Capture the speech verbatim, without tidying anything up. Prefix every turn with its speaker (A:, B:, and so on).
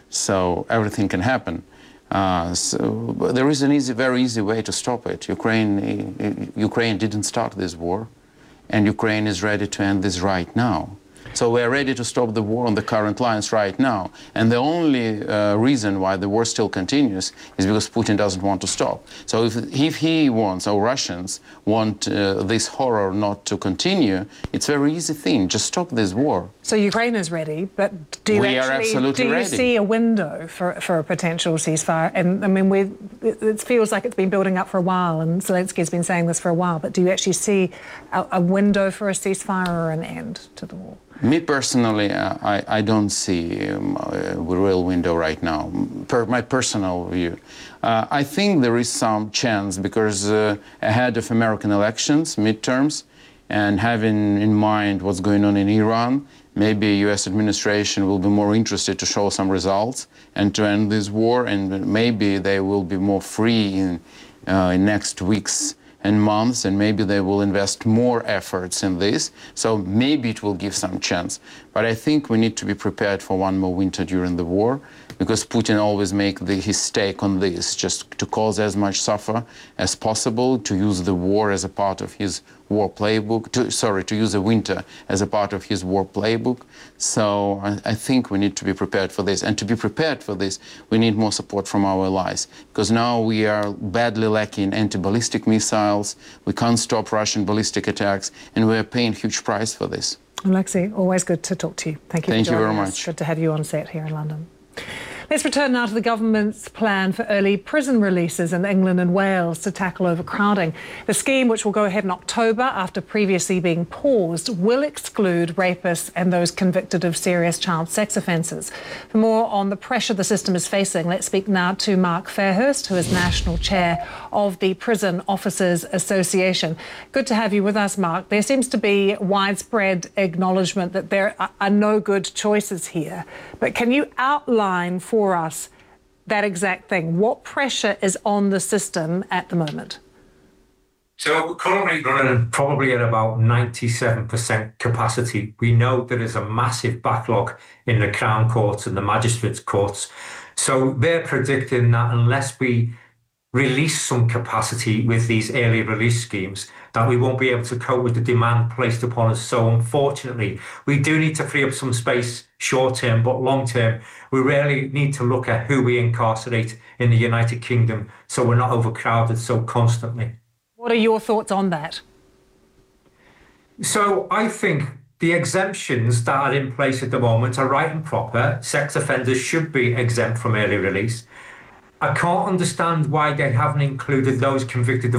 A: So everything can happen. Uh, so there is an easy, very easy way to stop it. Ukraine, Ukraine didn't start this war, and Ukraine is ready to end this right now. So we're ready to stop the war on the current lines right now. And the only uh, reason why the war still continues is because Putin doesn't want to stop. So if, if he wants, or Russians want uh, this horror not to continue, it's a very easy thing. Just stop this war.
B: So Ukraine is ready, but do you
A: we
B: actually
A: are absolutely
B: do you
A: ready.
B: see a window for, for a potential ceasefire? And I mean, we it, it feels like it's been building up for a while, and Zelensky's been saying this for a while, but do you actually see a, a window for a ceasefire or an end to the war?
A: Me personally, uh, I, I don't see um, a real window right now, per my personal view. Uh, I think there is some chance because uh, ahead of American elections, midterms, and having in mind what's going on in Iran, maybe U S administration will be more interested to show some results and to end this war, and maybe they will be more free in, uh, in next weeks and months, and maybe they will invest more efforts in this. So maybe it will give some chance. But I think we need to be prepared for one more winter during the war, because Putin always make the, his stake on this, just to cause as much suffer as possible, to use the war as a part of his war playbook, to, sorry, to use the winter as a part of his war playbook. So I, I think we need to be prepared for this. And to be prepared for this, we need more support from our allies, because now we are badly lacking anti-ballistic missiles, we can't stop Russian ballistic attacks, and we are paying huge price for this.
B: Alexei, always good to talk to you. Thank you
A: Thank
B: for
A: you
B: joining
A: very
B: us.
A: much.
B: Good to have you on set here in London. Let's return now to the government's plan for early prison releases in England and Wales to tackle overcrowding. The scheme, which will go ahead in October after previously being paused, will exclude rapists and those convicted of serious child sex offences. For more on the pressure the system is facing, let's speak now to Mark Fairhurst, who is National Chair of the Prison Officers Association. Good to have you with us, Mark. There seems to be widespread acknowledgement that there are no good choices here. But can you outline for for us that exact thing? What pressure is on the system at the moment?
C: So we're currently running probably at about ninety-seven percent capacity. We know there is a massive backlog in the Crown Courts and the Magistrates' Courts. So they're predicting that unless we release some capacity with these early release schemes, that we won't be able to cope with the demand placed upon us. So unfortunately, we do need to free up some space short term, but long term, we really need to look at who we incarcerate in the United Kingdom so we're not overcrowded so constantly.
B: What are your thoughts on that?
C: So I think the exemptions that are in place at the moment are right and proper. Sex offenders should be exempt from early release. I can't understand why they haven't included those convicted of